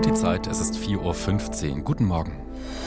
Die Zeit, es ist 4:15 Uhr. Guten Morgen.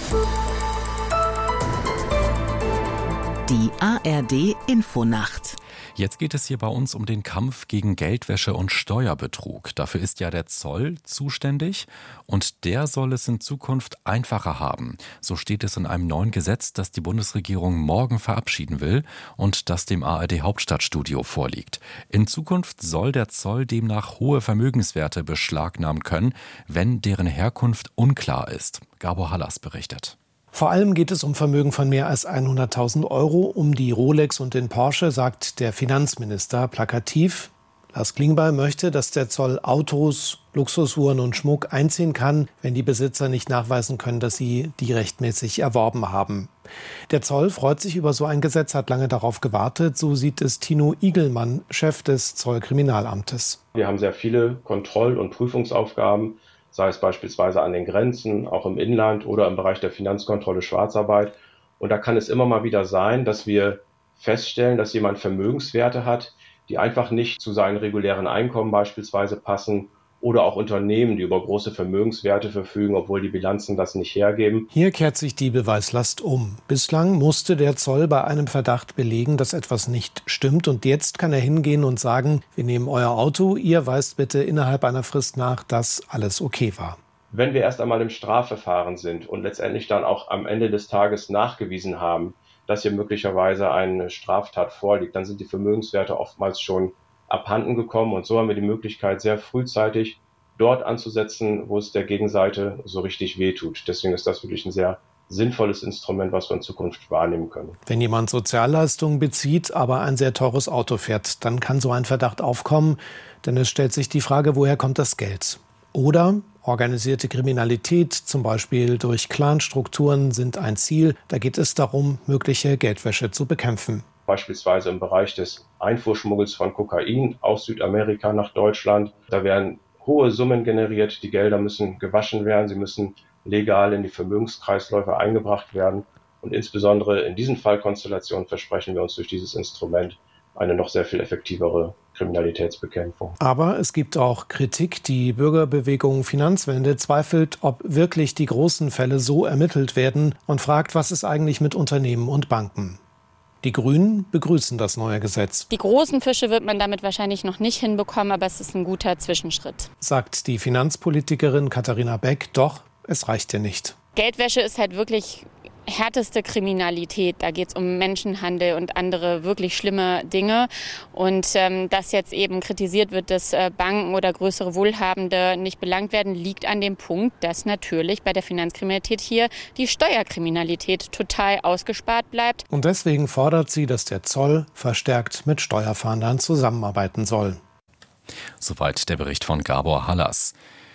Die ARD-Infonacht. Jetzt geht es hier bei uns um den Kampf gegen Geldwäsche und Steuerbetrug. Dafür ist ja der Zoll zuständig und der soll es in Zukunft einfacher haben. So steht es in einem neuen Gesetz, das die Bundesregierung morgen verabschieden will und das dem ARD-Hauptstadtstudio vorliegt. In Zukunft soll der Zoll demnach hohe Vermögenswerte beschlagnahmen können, wenn deren Herkunft unklar ist. Gabor Hallas berichtet. Vor allem geht es um Vermögen von mehr als 100.000 Euro. Um die Rolex und den Porsche sagt der Finanzminister plakativ. Lars Klingbeil möchte, dass der Zoll Autos, Luxusuhren und Schmuck einziehen kann, wenn die Besitzer nicht nachweisen können, dass sie die rechtmäßig erworben haben. Der Zoll freut sich über so ein Gesetz, hat lange darauf gewartet. So sieht es Tino Igelmann, Chef des Zollkriminalamtes. Wir haben sehr viele Kontroll- und Prüfungsaufgaben, sei es beispielsweise an den Grenzen, auch im Inland oder im Bereich der Finanzkontrolle Schwarzarbeit. Und da kann es immer mal wieder sein, dass wir feststellen, dass jemand Vermögenswerte hat, die einfach nicht zu seinen regulären Einkommen beispielsweise passen, oder auch Unternehmen, die über große Vermögenswerte verfügen, obwohl die Bilanzen das nicht hergeben. Hier kehrt sich die Beweislast um. Bislang musste der Zoll bei einem Verdacht belegen, dass etwas nicht stimmt. Und jetzt kann er hingehen und sagen, wir nehmen euer Auto, ihr weist bitte innerhalb einer Frist nach, dass alles okay war. Wenn wir erst einmal im Strafverfahren sind und letztendlich dann auch am Ende des Tages nachgewiesen haben, dass hier möglicherweise eine Straftat vorliegt, dann sind die Vermögenswerte oftmals schon abhanden gekommen, und so haben wir die Möglichkeit, sehr frühzeitig dort anzusetzen, wo es der Gegenseite so richtig wehtut. Deswegen ist das wirklich ein sehr sinnvolles Instrument, was wir in Zukunft wahrnehmen können. Wenn jemand Sozialleistungen bezieht, aber ein sehr teures Auto fährt, dann kann so ein Verdacht aufkommen, denn es stellt sich die Frage, woher kommt das Geld? Oder organisierte Kriminalität, zum Beispiel durch Clanstrukturen, sind ein Ziel. Da geht es darum, mögliche Geldwäsche zu bekämpfen. Beispielsweise im Bereich des Einfuhrschmuggels von Kokain aus Südamerika nach Deutschland. Da werden hohe Summen generiert, die Gelder müssen gewaschen werden, sie müssen legal in die Vermögenskreisläufe eingebracht werden. Und insbesondere in diesen Fallkonstellationen versprechen wir uns durch dieses Instrument eine noch sehr viel effektivere Kriminalitätsbekämpfung. Aber es gibt auch Kritik. Die Bürgerbewegung Finanzwende zweifelt, ob wirklich die großen Fälle so ermittelt werden und fragt, was ist eigentlich mit Unternehmen und Banken? Die Grünen begrüßen das neue Gesetz. Die großen Fische wird man damit wahrscheinlich noch nicht hinbekommen, aber es ist ein guter Zwischenschritt. Sagt die Finanzpolitikerin Katharina Beck, doch es reicht ja nicht. Geldwäsche ist halt wirklich härteste Kriminalität. Da geht es um Menschenhandel und andere wirklich schlimme Dinge. Und dass jetzt eben kritisiert wird, dass Banken oder größere Wohlhabende nicht belangt werden, liegt an dem Punkt, dass natürlich bei der Finanzkriminalität hier die Steuerkriminalität total ausgespart bleibt. Und deswegen fordert sie, dass der Zoll verstärkt mit Steuerfahndern zusammenarbeiten soll. Soweit der Bericht von Gabor Hallas.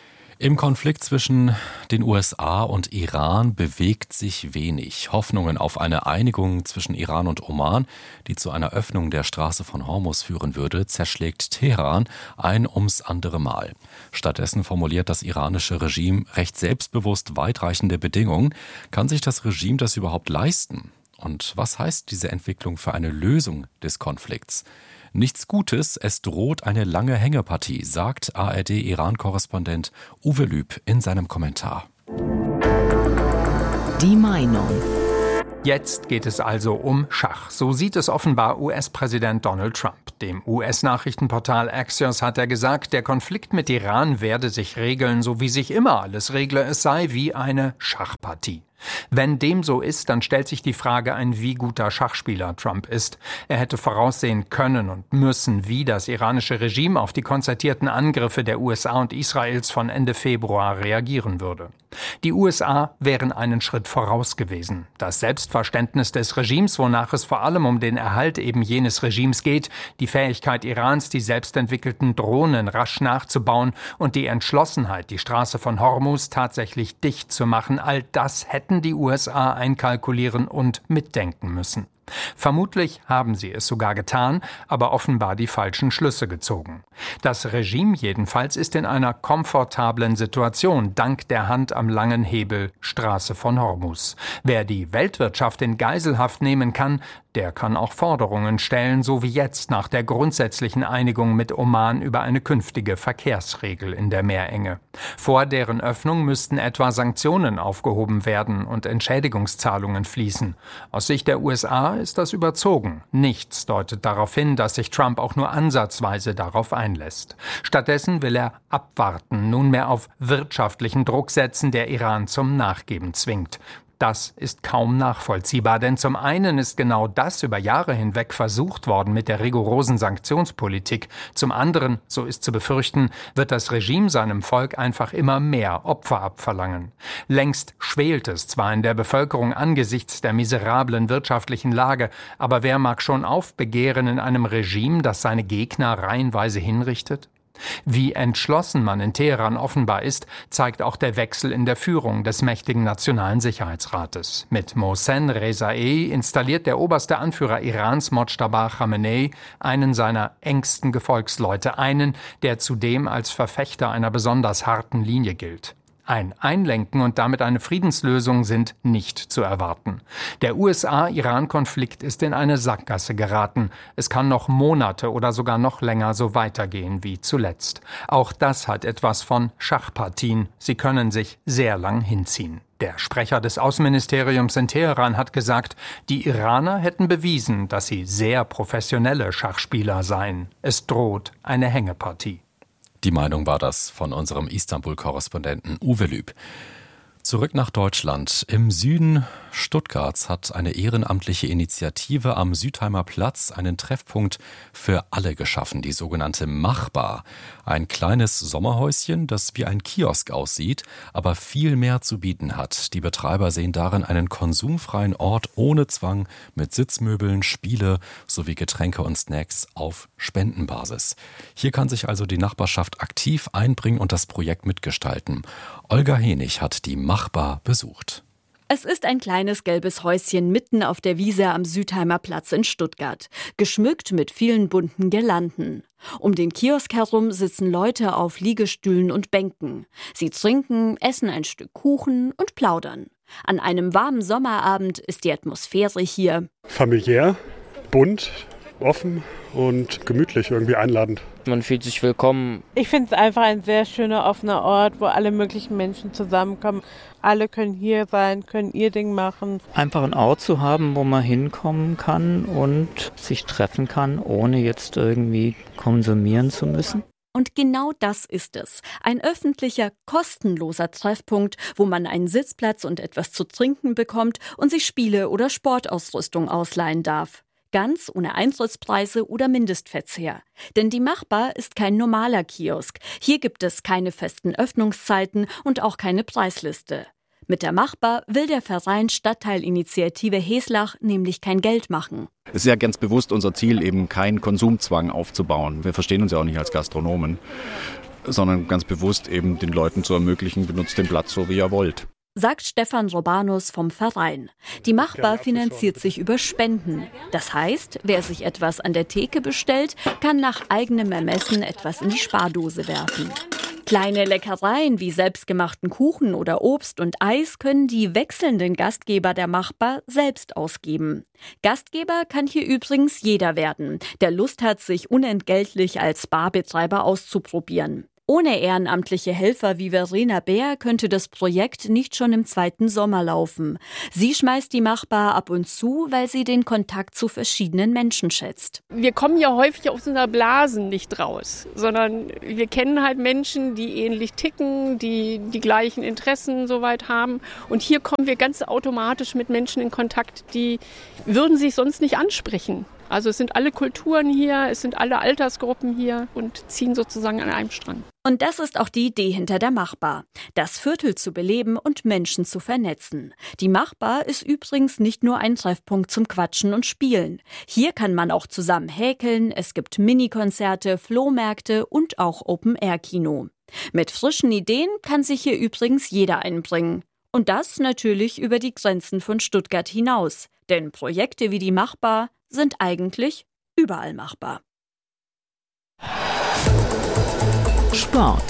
Im Konflikt zwischen den USA und Iran bewegt sich wenig. Hoffnungen auf eine Einigung zwischen Iran und Oman, die zu einer Öffnung der Straße von Hormuz führen würde, zerschlägt Teheran ein ums andere Mal. Stattdessen formuliert das iranische Regime recht selbstbewusst weitreichende Bedingungen. Kann sich das Regime das überhaupt leisten? Und was heißt diese Entwicklung für eine Lösung des Konflikts? Nichts Gutes, es droht eine lange Hängepartie, sagt ARD-Iran-Korrespondent Uwe Lüb in seinem Kommentar. Die Meinung. Jetzt geht es also um Schach. So sieht es offenbar US-Präsident Donald Trump. Dem US-Nachrichtenportal Axios hat er gesagt, der Konflikt mit Iran werde sich regeln, so wie sich immer alles regle, es sei wie eine Schachpartie. Wenn dem so ist, dann stellt sich die Frage ein, wie guter Schachspieler Trump ist. Er hätte voraussehen können und müssen, wie das iranische Regime auf die konzertierten Angriffe der USA und Israels von Ende Februar reagieren würde. Die USA wären einen Schritt voraus gewesen. Das Selbstverständnis des Regimes, wonach es vor allem um den Erhalt eben jenes Regimes geht, die Fähigkeit Irans, die selbstentwickelten Drohnen rasch nachzubauen und die Entschlossenheit, die Straße von Hormuz tatsächlich dicht zu machen, all das hätten die USA einkalkulieren und mitdenken müssen. Vermutlich haben sie es sogar getan, aber offenbar die falschen Schlüsse gezogen. Das Regime jedenfalls ist in einer komfortablen Situation, dank der Hand am langen Hebel Straße von Hormuz. Wer die Weltwirtschaft in Geiselhaft nehmen kann, der kann auch Forderungen stellen, so wie jetzt nach der grundsätzlichen Einigung mit Oman über eine künftige Verkehrsregel in der Meerenge. Vor deren Öffnung müssten etwa Sanktionen aufgehoben werden und Entschädigungszahlungen fließen. Aus Sicht der USA ist das überzogen. Nichts deutet darauf hin, dass sich Trump auch nur ansatzweise darauf einlässt. Stattdessen will er abwarten, nunmehr auf wirtschaftlichen Druck setzen, der Iran zum Nachgeben zwingt. Das ist kaum nachvollziehbar, denn zum einen ist genau das über Jahre hinweg versucht worden mit der rigorosen Sanktionspolitik. Zum anderen, so ist zu befürchten, wird das Regime seinem Volk einfach immer mehr Opfer abverlangen. Längst schwelt es zwar in der Bevölkerung angesichts der miserablen wirtschaftlichen Lage, aber wer mag schon aufbegehren in einem Regime, das seine Gegner reihenweise hinrichtet? Wie entschlossen man in Teheran offenbar ist, zeigt auch der Wechsel in der Führung des mächtigen Nationalen Sicherheitsrates. Mit Mohsen Rezaei installiert der oberste Anführer Irans, Mojtaba Khamenei, einen seiner engsten Gefolgsleute, einen, der zudem als Verfechter einer besonders harten Linie gilt. Ein Einlenken und damit eine Friedenslösung sind nicht zu erwarten. Der USA-Iran-Konflikt ist in eine Sackgasse geraten. Es kann noch Monate oder sogar noch länger so weitergehen wie zuletzt. Auch das hat etwas von Schachpartien. Sie können sich sehr lang hinziehen. Der Sprecher des Außenministeriums in Teheran hat gesagt, die Iraner hätten bewiesen, dass sie sehr professionelle Schachspieler seien. Es droht eine Hängepartie. Die Meinung war das von unserem Istanbul-Korrespondenten Uwe Lüb. Zurück nach Deutschland. Im Süden Stuttgarts hat eine ehrenamtliche Initiative am Südheimer Platz einen Treffpunkt für alle geschaffen, die sogenannte Machbar. Ein kleines Sommerhäuschen, das wie ein Kiosk aussieht, aber viel mehr zu bieten hat. Die Betreiber sehen darin einen konsumfreien Ort ohne Zwang mit Sitzmöbeln, Spiele sowie Getränke und Snacks auf Spendenbasis. Hier kann sich also die Nachbarschaft aktiv einbringen und das Projekt mitgestalten. Olga Henig hat die Machbar besucht. Es ist ein kleines gelbes Häuschen mitten auf der Wiese am Südheimer Platz in Stuttgart, geschmückt mit vielen bunten Girlanden. Um den Kiosk herum sitzen Leute auf Liegestühlen und Bänken. Sie trinken, essen ein Stück Kuchen und plaudern. An einem warmen Sommerabend ist die Atmosphäre hier familiär, bunt, offen und gemütlich, irgendwie einladend. Man fühlt sich willkommen. Ich finde es einfach ein sehr schöner, offener Ort, wo alle möglichen Menschen zusammenkommen. Alle können hier sein, können ihr Ding machen. Einfach einen Ort zu haben, wo man hinkommen kann und sich treffen kann, ohne jetzt irgendwie konsumieren zu müssen. Und genau das ist es. Ein öffentlicher, kostenloser Treffpunkt, wo man einen Sitzplatz und etwas zu trinken bekommt und sich Spiele oder Sportausrüstung ausleihen darf. Ganz ohne Eintrittspreise oder Mindestverzehr. Denn die Machbar ist kein normaler Kiosk. Hier gibt es keine festen Öffnungszeiten und auch keine Preisliste. Mit der Machbar will der Verein Stadtteilinitiative Heslach nämlich kein Geld machen. Es ist ja ganz bewusst unser Ziel, eben keinen Konsumzwang aufzubauen. Wir verstehen uns ja auch nicht als Gastronomen, sondern ganz bewusst eben den Leuten zu ermöglichen, benutzt den Platz so, wie ihr wollt. Sagt Stefan Robanus vom Verein. Die Machbar finanziert sich über Spenden. Das heißt, wer sich etwas an der Theke bestellt, kann nach eigenem Ermessen etwas in die Spardose werfen. Kleine Leckereien wie selbstgemachten Kuchen oder Obst und Eis können die wechselnden Gastgeber der Machbar selbst ausgeben. Gastgeber kann hier übrigens jeder werden, der Lust hat, sich unentgeltlich als Barbetreiber auszuprobieren. Ohne ehrenamtliche Helfer wie Verena Bär könnte das Projekt nicht schon im 2. Sommer laufen. Sie schmeißt die Machbar ab und zu, weil sie den Kontakt zu verschiedenen Menschen schätzt. Wir kommen ja häufig aus unserer Blasen nicht raus, sondern wir kennen halt Menschen, die ähnlich ticken, die die gleichen Interessen soweit haben. Und hier kommen wir ganz automatisch mit Menschen in Kontakt, die würden sich sonst nicht ansprechen. Also es sind alle Kulturen hier, es sind alle Altersgruppen hier und ziehen sozusagen an einem Strang. Und das ist auch die Idee hinter der Machbar. Das Viertel zu beleben und Menschen zu vernetzen. Die Machbar ist übrigens nicht nur ein Treffpunkt zum Quatschen und Spielen. Hier kann man auch zusammen häkeln, es gibt Minikonzerte, Flohmärkte und auch Open-Air-Kino. Mit frischen Ideen kann sich hier übrigens jeder einbringen. Und das natürlich über die Grenzen von Stuttgart hinaus. Denn Projekte wie die Machbar sind eigentlich überall machbar. Sport.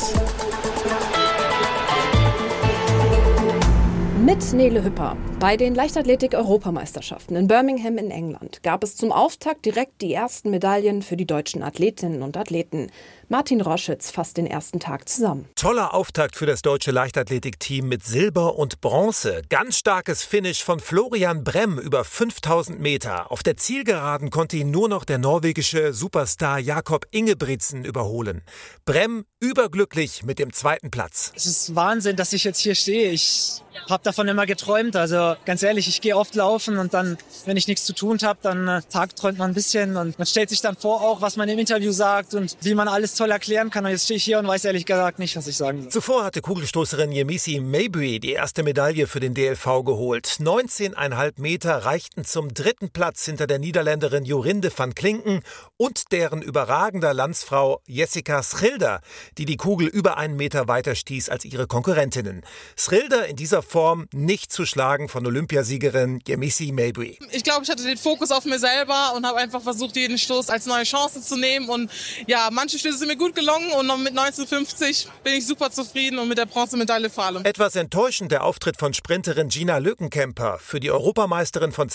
Mit Nele Hüpper. Bei den Leichtathletik-Europameisterschaften in Birmingham in England gab es zum Auftakt direkt die ersten Medaillen für die deutschen Athletinnen und Athleten. Martin Roschitz fasst den ersten Tag zusammen. Toller Auftakt für das deutsche Leichtathletikteam mit Silber und Bronze. Ganz starkes Finish von Florian Brem über 5000 Meter. Auf der Zielgeraden konnte ihn nur noch der norwegische Superstar Jakob Ingebrigtsen überholen. Brem überglücklich mit dem zweiten Platz. Es ist Wahnsinn, dass ich jetzt hier stehe. Ich habe davon immer geträumt. Also ganz ehrlich, ich gehe oft laufen und dann, wenn ich nichts zu tun habe, dann tagträumt man ein bisschen und man stellt sich dann vor, auch was man im Interview sagt und wie man alles toll erklären kann. Und jetzt stehe ich hier und weiß ehrlich gesagt nicht, was ich sagen soll. Zuvor hatte Kugelstoßerin Yemisi Mabry die erste Medaille für den DLV geholt. 19,5 Meter reichten zum dritten Platz hinter der Niederländerin Jorinde van Klinken und deren überragender Landsfrau Jessica Schilder, die die Kugel über 1 Meter weiter stieß als ihre Konkurrentinnen. Schilder in dieser Form nicht zu schlagen von Olympiasiegerin Yemisi Mabry. Ich glaube, ich hatte den Fokus auf mir selber und habe einfach versucht, jeden Stoß als neue Chance zu nehmen. Und ja, manche Stöße sind mir gut gelungen und mit 1950 bin ich super zufrieden und mit der Bronzemedaille vor allem. Etwas enttäuschend der Auftritt von Sprinterin Gina Lückenkämper. Für die Europameisterin von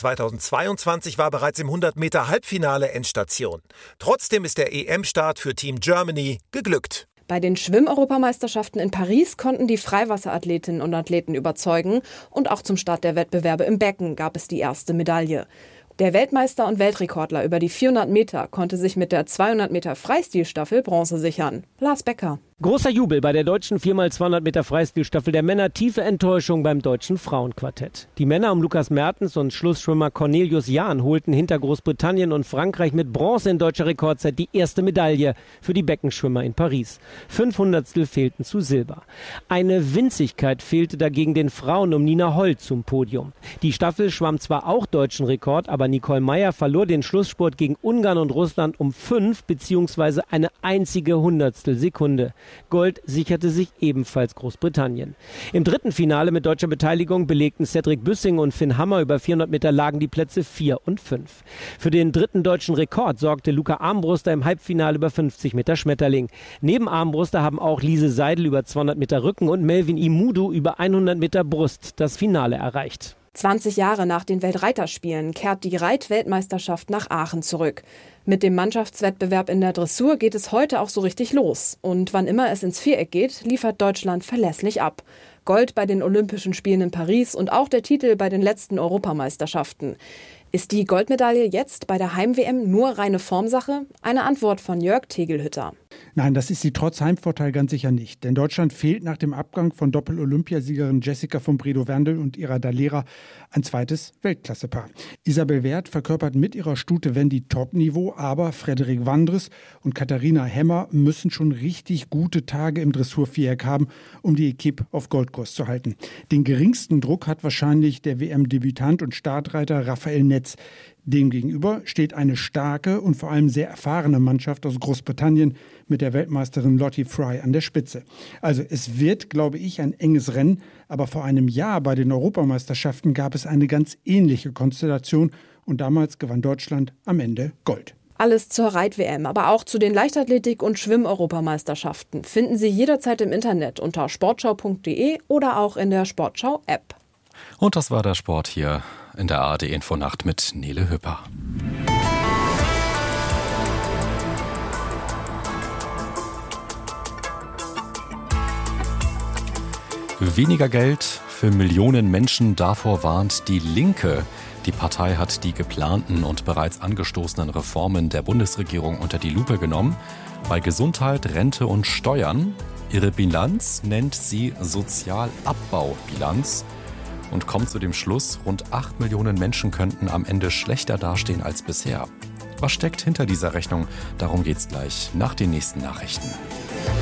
2022 war bereits im 100 Meter Halbfinale Endstation. Trotzdem ist der EM-Start für Team Germany geglückt. Bei den Schwimm-Europameisterschaften in Paris konnten die Freiwasserathletinnen und Athleten überzeugen und auch zum Start der Wettbewerbe im Becken gab es die erste Medaille. Der Weltmeister und Weltrekordler über die 400 Meter konnte sich mit der 200 Meter Freistilstaffel Bronze sichern. Lars Becker. Großer Jubel bei der deutschen 4x200 Meter Freistilstaffel der Männer, tiefe Enttäuschung beim deutschen Frauenquartett. Die Männer um Lukas Mertens und Schlussschwimmer Cornelius Jahn holten hinter Großbritannien und Frankreich mit Bronze in deutscher Rekordzeit die erste Medaille für die Beckenschwimmer in Paris. 500stel fehlten zu Silber. Eine Winzigkeit fehlte dagegen den Frauen um Nina Holl zum Podium. Die Staffel schwamm zwar auch deutschen Rekord, aber Nicole Meyer verlor den Schlussspurt gegen Ungarn und Russland um 5 bzw. eine einzige Hundertstel Sekunde. Gold sicherte sich ebenfalls Großbritannien. Im dritten Finale mit deutscher Beteiligung belegten Cedric Büssing und Finn Hammer über 400 Meter lagen die Plätze 4 und 5. Für den dritten deutschen Rekord sorgte Luca Armbruster im Halbfinale über 50 Meter Schmetterling. Neben Armbruster haben auch Lise Seidel über 200 Meter Rücken und Melvin Imudu über 100 Meter Brust das Finale erreicht. 20 Jahre nach den Weltreiterspielen kehrt die Reitweltmeisterschaft nach Aachen zurück. Mit dem Mannschaftswettbewerb in der Dressur geht es heute auch so richtig los. Und wann immer es ins Viereck geht, liefert Deutschland verlässlich ab. Gold bei den Olympischen Spielen in Paris und auch der Titel bei den letzten Europameisterschaften. Ist die Goldmedaille jetzt bei der Heim-WM nur reine Formsache? Eine Antwort von Jörg Tegelhütter. Nein, das ist sie trotz Heimvorteil ganz sicher nicht. Denn Deutschland fehlt nach dem Abgang von Doppel-Olympiasiegerin Jessica von Bredow-Werndl und ihrer Dalera ein zweites Weltklassepaar. Isabel Werth verkörpert mit ihrer Stute Wendy Top-Niveau, aber Frederik Wandres und Katharina Hemmer müssen schon richtig gute Tage im Dressurviereck haben, um die Equipe auf Goldkurs zu halten. Den geringsten Druck hat wahrscheinlich der WM-Debütant und Startreiter Raphael Netz. Demgegenüber steht eine starke und vor allem sehr erfahrene Mannschaft aus Großbritannien mit der Weltmeisterin Lottie Fry an der Spitze. Also es wird, glaube ich, ein enges Rennen, aber vor einem Jahr bei den Europameisterschaften gab es eine ganz ähnliche Konstellation und damals gewann Deutschland am Ende Gold. Alles zur Reit-WM, aber auch zu den Leichtathletik- und Schwimm-Europameisterschaften finden Sie jederzeit im Internet unter sportschau.de oder auch in der Sportschau-App. Und das war der Sport hier in der ARD-Infonacht mit Nele Hüpper. Weniger Geld für Millionen Menschen, davor warnt die Linke. Die Partei hat die geplanten und bereits angestoßenen Reformen der Bundesregierung unter die Lupe genommen. Bei Gesundheit, Rente und Steuern. Ihre Bilanz nennt sie Sozialabbaubilanz und kommt zu dem Schluss, rund 8 Millionen Menschen könnten am Ende schlechter dastehen als bisher. Was steckt hinter dieser Rechnung? Darum geht's gleich nach den nächsten Nachrichten.